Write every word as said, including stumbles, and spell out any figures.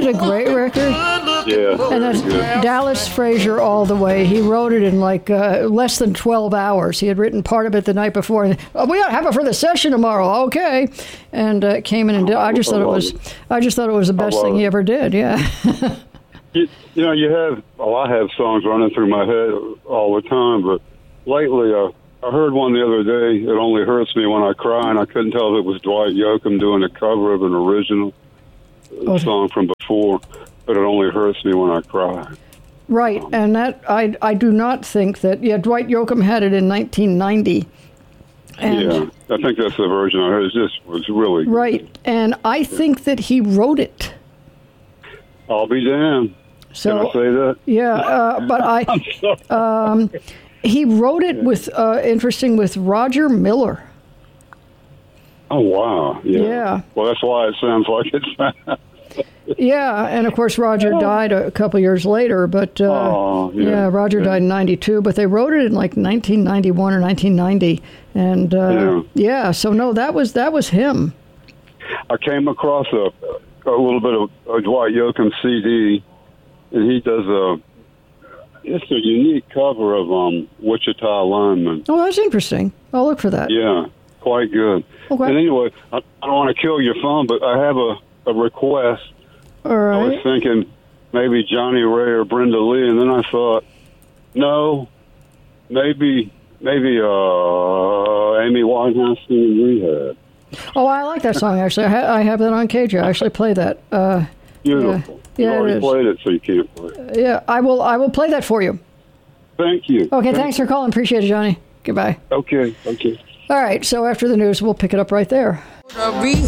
it a great record? Yeah. And that's Dallas Frazier all the way. He wrote it in like uh, less than twelve hours. He had written part of it the night before. And, oh, we ought to have it for the session tomorrow. Okay. And uh, came in and did, I just thought it was, I just thought it was the best thing he ever did. Yeah. you, you know, you have, well, I have songs running through my head all the time, but lately, uh, I heard one the other day, It Only Hurts Me When I Cry, and I couldn't tell if it was Dwight Yoakam doing a cover of an original oh. song from before, but It Only Hurts Me When I Cry. Right, um, and that, I I do not think that, yeah, Dwight Yoakam had it in nineteen ninety. And yeah, I think that's the version I heard. It just was really right, good. And I think that he wrote it. I'll be damned. So, Can I say that? Yeah, uh, but I... I'm sorry. Um, He wrote it with, uh, interesting, with Roger Miller. Oh, wow. Yeah. yeah. Well, that's why it sounds like it's... yeah, and of course Roger died a couple years later, but uh, oh, yeah. yeah, Roger yeah. died in ninety-two, but they wrote it in like nineteen ninety-one or nineteen ninety. And uh, yeah. yeah, so no, that was that was him. I came across a, a little bit of a Dwight Yoakam C D, and he does a... It's a unique cover of um, Wichita Lineman. Oh, that's interesting. I'll look for that. Yeah, quite good. Okay. And anyway, I, I don't want to kill your fun, but I have a, a request. All right. I was thinking maybe Johnny Ray or Brenda Lee, and then I thought, no, maybe maybe uh, Amy Winehouse singing Rehab. Oh, I like that song, actually. I, ha- I have that on K J. I actually play that. Uh, Beautiful. Yeah. You yeah, already played it, so you can't play it. Yeah, I will I will play that for you. Thank you. Okay, Thank thanks for calling. Appreciate it, Johnny. Goodbye. Okay, okay. All right, so after the news, we'll pick it up right there.